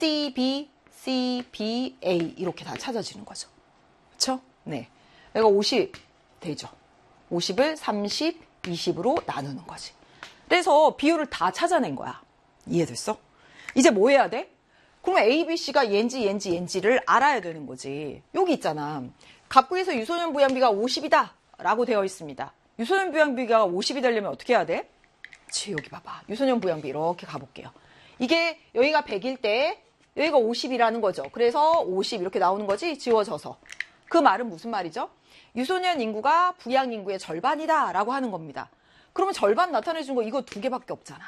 D, B, C, B, A 이렇게 다 찾아지는 거죠. 그렇죠? 네. 여기가 50 되죠. 50을 30, 20으로 나누는 거지. 그래서 비율을 다 찾아낸 거야. 이해됐어? 이제 뭐 해야 돼? 그러면 A, B, C가 얘인지를 알아야 되는 거지. 여기 있잖아. 갑구에서 유소년 부양비가 50이다 라고 되어 있습니다. 유소년 부양비가 50이 되려면 어떻게 해야 돼? 그치, 여기 봐봐. 유소년 부양비 이렇게 가볼게요. 이게 여기가 100일 때 여기가 50이라는 거죠. 그래서 50 이렇게 나오는 거지, 지워져서. 그 말은 무슨 말이죠? 유소년 인구가 부양 인구의 절반이다 라고 하는 겁니다. 그러면 절반 나타내준 거 이거 2개밖에 없잖아.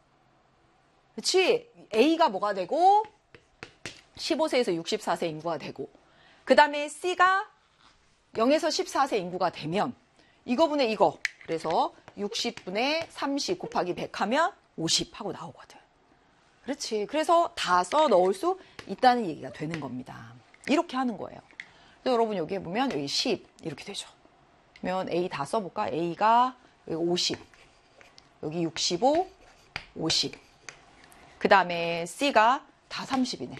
그치? A가 뭐가 되고 15세에서 64세 인구가 되고 그 다음에 C가 0에서 14세 인구가 되면 이거분의 이거. 그래서 60분의 30 곱하기 100 하면 50 하고 나오거든. 그렇지. 그래서 다 써 넣을 수 있다는 얘기가 되는 겁니다. 이렇게 하는 거예요. 그래서 여러분 여기 보면 여기 10 이렇게 되죠. 그러면 A 다 써볼까? A가 여기 50, 여기 65, 50. 그 다음에 C가 다 30이네.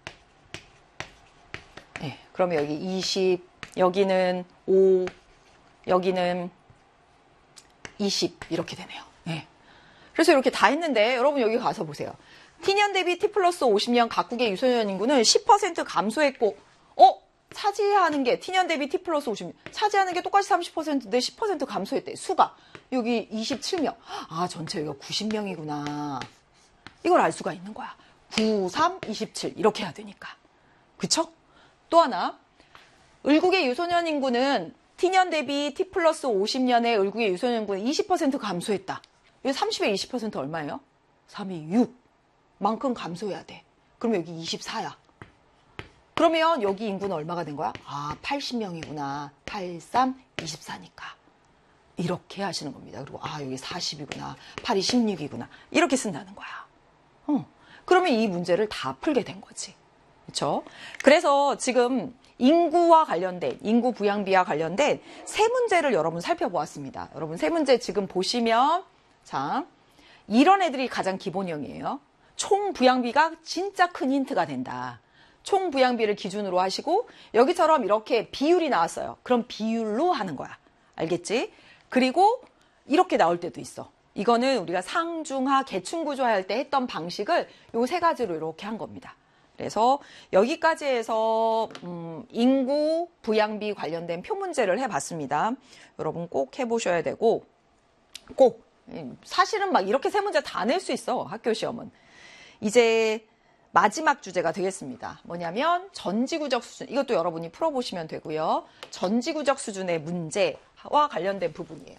네, 그러면 여기 20, 여기는 5, 여기는 20 이렇게 되네요. 네. 그래서 이렇게 다 했는데 여러분 여기 가서 보세요. T년 대비 T 플러스 50년 각국의 유소년 인구는 10% 감소했고 차지하는 게 T년 대비 T 플러스 50년 차지하는 게 똑같이 30%인데 10% 감소했대. 수가 여기 27명. 아 전체 여기가 90명이구나. 이걸 알 수가 있는 거야. 9, 3, 27 이렇게 해야 되니까. 그쵸? 또 하나 을국의 유소년 인구는 T년 대비 T 플러스 50년의 을국의 유소년 인구는 20% 감소했다. 여기 30에 20% 얼마예요? 3이 6. 만큼 감소해야 돼. 그러면 여기 24야. 그러면 여기 인구는 얼마가 된 거야? 아, 80명이구나. 8, 3, 24니까. 이렇게 하시는 겁니다. 그리고 아, 여기 40이구나. 8이 16이구나. 이렇게 쓴다는 거야. 그러면 이 문제를 다 풀게 된 거지. 그렇죠? 그래서 지금 인구와 관련된, 인구 부양비와 관련된 세 문제를 여러분 살펴보았습니다. 여러분 세 문제 지금 보시면 자, 이런 애들이 가장 기본형이에요. 총 부양비가 진짜 큰 힌트가 된다. 총 부양비를 기준으로 하시고 여기처럼 이렇게 비율이 나왔어요. 그럼 비율로 하는 거야. 알겠지? 그리고 이렇게 나올 때도 있어. 이거는 우리가 상중하 계층구조 할 때 했던 방식을 요 세 가지로 이렇게 한 겁니다. 그래서 여기까지 해서 인구 부양비 관련된 표 문제를 해봤습니다. 여러분 꼭 해보셔야 되고 꼭 사실은 막 이렇게 세 문제 다 낼 수 있어. 학교 시험은. 이제 마지막 주제가 되겠습니다. 뭐냐면 전지구적 수준. 이것도 여러분이 풀어보시면 되고요. 전지구적 수준의 문제와 관련된 부분이에요.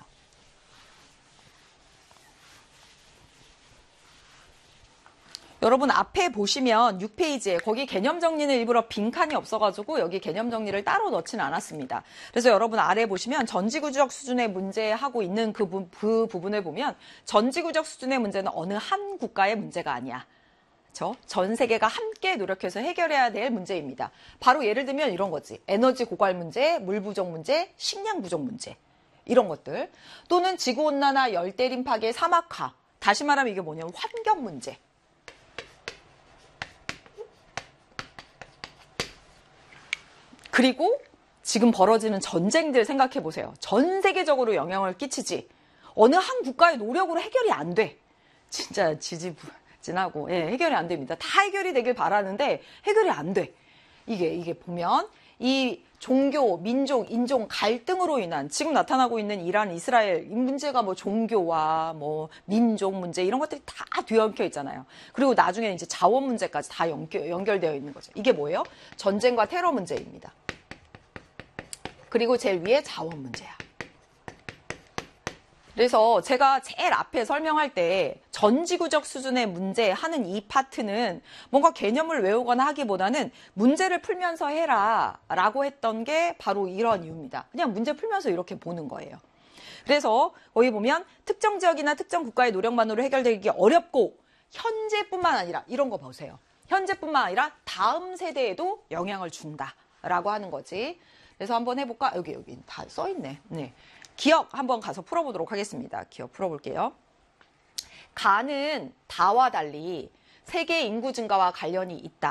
여러분 앞에 보시면 6페이지에 거기 개념 정리는 일부러 빈칸이 없어가지고 여기 개념 정리를 따로 넣지는 않았습니다. 그래서 여러분 아래 보시면 전지구적 수준의 문제하고 있는 그 부분을 보면 전지구적 수준의 문제는 어느 한 국가의 문제가 아니야. 그렇죠? 전 세계가 함께 노력해서 해결해야 될 문제입니다. 바로 예를 들면 이런 거지. 에너지 고갈 문제, 물 부족 문제, 식량 부족 문제. 이런 것들. 또는 지구온난화, 열대림 파괴, 사막화. 다시 말하면 이게 뭐냐면 환경 문제. 그리고 지금 벌어지는 전쟁들 생각해 보세요. 전 세계적으로 영향을 끼치지. 어느 한 국가의 노력으로 해결이 안 돼. 진짜 지지부진하고 해결이 안 됩니다. 다 해결이 되길 바라는데 해결이 안 돼. 이게 보면 이 종교, 민족, 인종 갈등으로 인한 지금 나타나고 있는 이란, 이스라엘 이 문제가 뭐 종교와 뭐 민족 문제 이런 것들이 다 뒤엉켜 있잖아요. 그리고 나중에는 이제 자원 문제까지 다 연결되어 있는 거죠. 이게 뭐예요? 전쟁과 테러 문제입니다. 그리고 제일 위에 자원 문제야. 그래서 제가 제일 앞에 설명할 때 전지구적 수준의 문제 하는 이 파트는 뭔가 개념을 외우거나 하기보다는 문제를 풀면서 해라 라고 했던 게 바로 이런 이유입니다. 그냥 문제 풀면서 이렇게 보는 거예요. 그래서 거기 보면 특정 지역이나 특정 국가의 노력만으로 해결되기 어렵고 현재뿐만 아니라 이런 거 보세요. 현재뿐만 아니라 다음 세대에도 영향을 준다라고 하는 거지. 그래서 한번 해볼까? 여기 다 써있네. 네. 기억 한번 가서 풀어보도록 하겠습니다. 기억 풀어볼게요. 가는 다와 달리 세계 인구 증가와 관련이 있다.